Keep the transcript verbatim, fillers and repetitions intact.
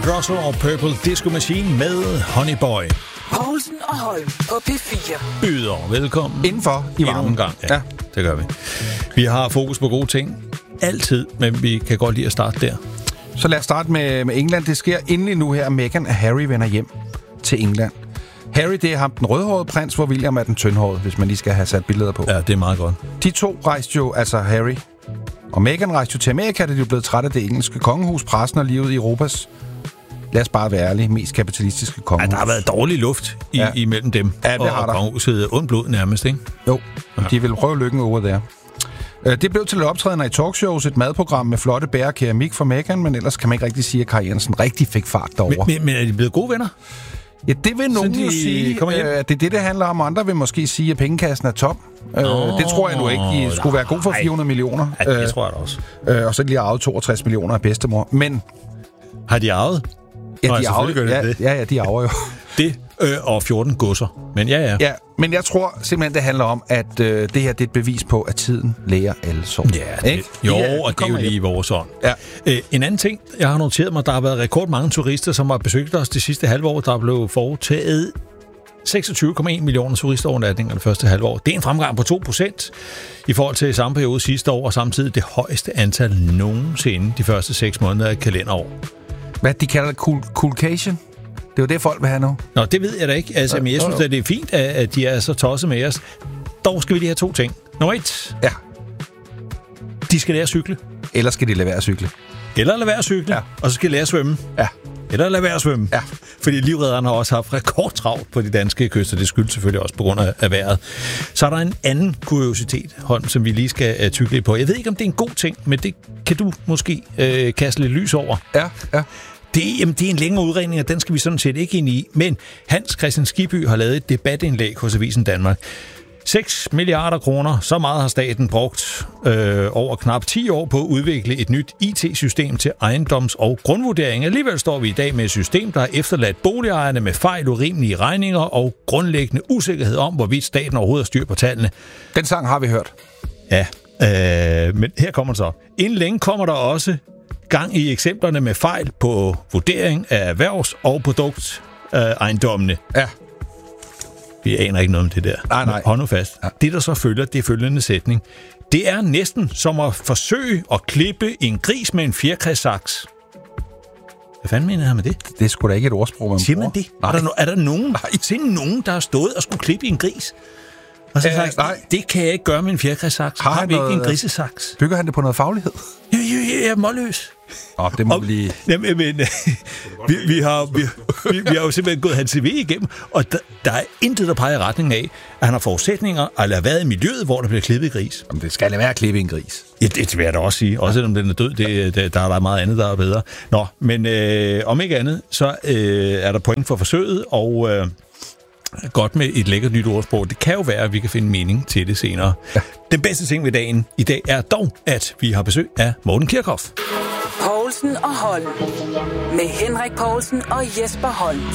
Ingrosso og Purple Disco Machine med Honey Boy. Poulsen og Holm på P fire. Byder velkommen. Indenfor i varmen. Gang. Ja, ja, det gør vi. Vi har fokus på gode ting. Altid, men vi kan godt lide at starte der. Så lad os starte med, med England. Det sker endelig nu her, at Meghan og Harry vender hjem til England. Harry, det er ham den rødhårede prins, hvor William er den tyndhårede, hvis man lige skal have sat billeder på. Ja, det er meget godt. De to rejste jo, altså Harry og Meghan rejste jo til Amerika, da de blev træt af det engelske kongehus, pressen og livet i Europas, lad os bare være ærlige, mest kapitalistiske kongehus. Ja, der har været dårlig luft i, ja. imellem dem ja, det og, har og der. kongehuset. Ondt blod nærmest, ikke? Jo, ja. De vil prøve lykken over der. Det blev til et optrædener i talkshows, et madprogram med flotte bære og keramik for Meghan, men ellers kan man ikke rigtig sige, at karrieren sådan rigtig fik fart derover. Men, men, men er de blevet gode venner? Ja, det vil nogen de jo sige, øh, at det er det, det handler om. Andre vil måske sige, at pengekassen er tom. Nå, øh, det tror jeg nu ikke. De skulle være god for fire hundrede millioner. Ja, det øh, tror jeg da også. Øh, og så lige arvet toogtres millioner af bedstemor. Men har de arvet? Ja, Nå, de arver, ja, det. ja, ja, de arver jo. Det øh, og fjorten godser. Men ja, ja. Ja, men jeg tror simpelthen, det handler om, at øh, det her det er et bevis på, at tiden læger alle sår. Ja, det, jo, ja, og det er jo lige i vores ånd. Ja. Øh, en anden ting, jeg har noteret mig, der har været rekordmange turister, som har besøgt os det sidste halve år. Der blev foretaget seksogtyve komma en millioner turistovernattninger det første halve år. Det er en fremgang på to procent i forhold til samme periode sidste år, og samtidig det højeste antal nogensinde de første seks måneder af kalenderår. Hvad de kalder det? Cool, coolcation? Det er jo det, folk vil have nu. Nå, det ved jeg da ikke. Altså, men jeg synes, at det er fint, at de er så tosset med os. Dog skal vi lige have to ting. Nummer et. Ja. De skal lære at cykle. Eller skal de lade være at cykle. Eller lade være at cykle. Ja. Og så skal de lære at svømme. Ja. Eller lade være at svømme. Ja. Fordi livredderne har også haft rekordtravlt på de danske kyster. Det skyldes selvfølgelig også på grund af vejret. Så er der en anden kuriositet, Holm, som vi lige skal uh, tygge lidt på. Jeg ved ikke, om det er en god ting, men det kan du måske uh, kaste lidt lys over. Ja, ja. Det, jamen, det er en længere udregning, og den skal vi sådan set ikke ind i. Men Hans Christian Skibby har lavet et debatindlæg hos Avisen Danmark. seks milliarder kroner, så meget har staten brugt øh, over knap ti år på at udvikle et nyt I T-system til ejendoms- og grundvurdering. Alligevel står vi i dag med et system, der har efterladt boligejerne med fejl, urimelige regninger og grundlæggende usikkerhed om, hvorvidt staten overhovedet har styr på tallene. Den sang har vi hørt. Ja, øh, men her kommer det så. Inden længe kommer der også gang i eksemplerne med fejl på vurdering af erhvervs- og produktejendommene. Ja. Vi aner ikke noget om det der. Nej, nej. Hold nu fast. Ja. Det, der så følger, det er følgende sætning. Det er næsten som at forsøge at klippe en gris med en fjerkræsaks. Hvad fanden mener han med det? Det er sgu da ikke et ordsprog, man Siger man det? Er der, no- er der nogen, til nogen, der har stået og skulle klippe en gris? Og så Æh, sagt, nej. Det kan jeg ikke gøre med en fjerkræsaks. Har, har vi noget... ikke en grisesaks? Bygger han det på noget faglighed? Ja, ja, ja, jeg er målløs. Åh, det må og, vi lige... Jamen, men, vi, vi, har, vi, vi, vi har jo simpelthen gået hans C V igennem, og der, der er intet, der peger i retning af, at han har forudsætninger, eller været i miljøet, hvor der bliver klippet gris. Jamen, det skal da være at klippe en gris. Ja, det vil jeg da også sige. Også selvom den er død, det, det, der er der meget andet, der er bedre. Nå, men øh, om ikke andet, så øh, er der point for forsøget, og... Øh, godt med et lækkert nyt ordsprog. Det kan jo være, at vi kan finde mening til det senere. Ja. Den bedste ting ved dagen i dag er dog, at vi har besøg af Morten Kirchhoff. Poulsen og Holm. Med Henrik Poulsen og Jesper Holm.